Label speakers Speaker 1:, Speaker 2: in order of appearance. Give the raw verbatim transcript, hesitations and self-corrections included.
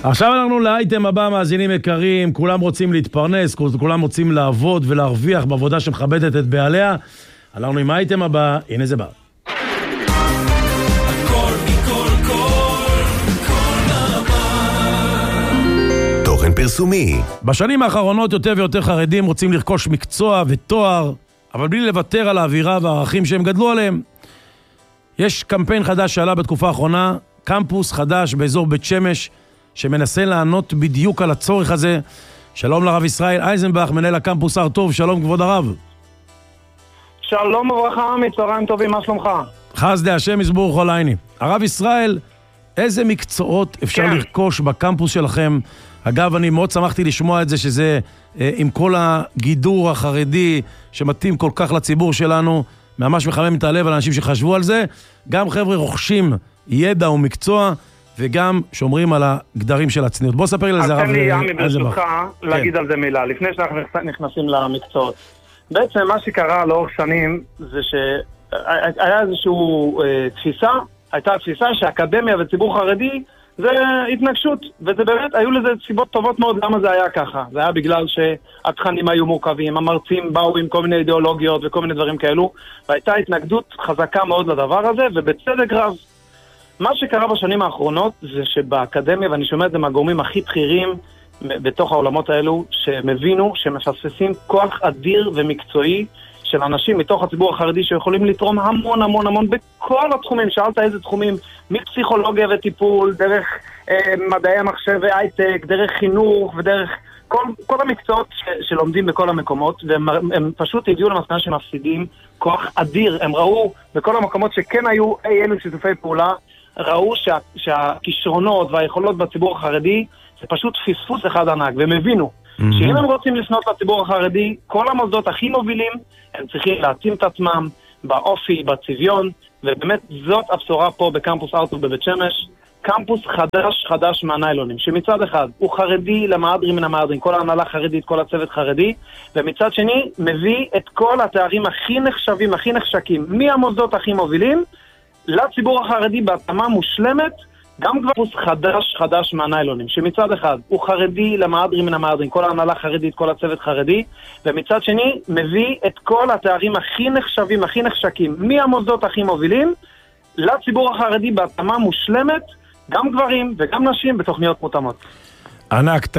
Speaker 1: עכשיו אנחנו לאייטם הבא, מאזינים יקרים, כולם רוצים להתפרנס, כולם רוצים לעבוד ולהרוויח בעבודה שמכבדת את בעליה. אנחנו עם האייטם הבא, הנה זה בא.
Speaker 2: תוכן פרסומי.
Speaker 1: בשנים האחרונות יותר ויותר חרדים רוצים לרכוש מקצוע ותואר, אבל בלי לוותר על האווירה והערכים שהם גדלו עליהם. יש קמפיין חדש שעלה בתקופה האחרונה, קמפוס חדש באזור בית שמש, שמנסה לענות בדיוק על הצורך הזה. שלום לרב ישראל אייזנבך, מנהל הקמפוס הר טוב, שלום כבוד הרב.
Speaker 3: שלום וברכה, מצהריים טובים, מה שלומך?
Speaker 1: חסדי השם יסבור כל עיני. הרב ישראל, איזה מקצועות אפשר כן. לרכוש בקמפוס שלכם? אגב, אני מאוד שמחתי לשמוע את זה, שזה אה, עם כל הגידור החרדי שמתאים כל כך לציבור שלנו, ממש מחמם את הלב על אנשים שחשבו על זה. גם חבר'ה רוכשים ידע ומקצוע, וגם שומרים על הגדרים של הצניעות. בוא ספר לי לזה, הרב.
Speaker 3: תן לי, עמי, ברשותך, להגיד על זה מילה, לפני שאנחנו נכנסים למקצועות. בעצם מה שקרה לאורך שנים, זה שהיה איזושהי אה, תפיסה, הייתה תפיסה שהאקדמיה וציבור חרדי זה התנגשות, וזה באמת, היו לזה סיבות טובות מאוד למה זה היה ככה. זה היה בגלל שהתכנים היו מורכבים, המרצים באו עם כל מיני אידיאולוגיות וכל מיני דברים כאלו, והייתה התנגדות חזקה מאוד לדבר הזה, ובצדק רב. מה שקרה בשנים האחרונות זה שבאקדמיה, ואני שומע את זה מהגורמים הכי בכירים בתוך העולמות האלו, שהם הבינו שמפספסים כוח אדיר ומקצועי של אנשים מתוך הציבור החרדי שיכולים לתרום המון המון המון בכל התחומים. שאלת איזה תחומים, מפסיכולוגיה וטיפול, דרך אה, מדעי המחשב והייטק, דרך חינוך ודרך כל, כל המקצועות ש, שלומדים בכל המקומות, והם הם פשוט הגיעו למסקנה שמפסידים כוח אדיר. הם ראו בכל המקומות שכן היו אי אלו שיתופי פעולה, ראו שה, שהכישרונות והיכולות בציבור החרדי זה פשוט פספוס אחד ענק, והם הבינו שאם הם רוצים לפנות לציבור החרדי, כל המוסדות הכי מובילים, הם צריכים להתאים את עצמם באופי, בצביון, ובאמת זאת הבשורה פה בקמפוס הר טוב בבית שמש, קמפוס חדש חדש מהניילונים, שמצד אחד הוא חרדי למהדרין מן המהדרין, כל ההנהלה חרדית, כל הצוות חרדי, ומצד שני מביא את כל התארים הכי נחשבים, הכי נחשקים, מהמוסדות הכי מובילים, לציבור החרדי בהתאמה מושלמת, גם כבר קמפוס חדש חדש מהניילונים, שמצד אחד הוא חרדי למהדרין מן המהדרין, כל ההנהלה חרדית, כל הצוות חרדי, ומצד שני מביא את כל התארים הכי נחשבים, הכי נחשקים, מהמוסדות הכי מובילים, לציבור החרדי בהתאמה מושלמת, גם גברים וגם נשים בתוכניות מותאמות.
Speaker 1: ענק.